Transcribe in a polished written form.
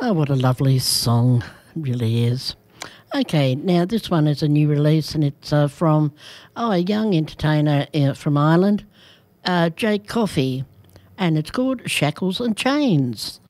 Oh, what a lovely song. It really is. Okay, now this one is a new release and it's from a young entertainer from Ireland, Jake Coffey, and it's called Shackles and Chains.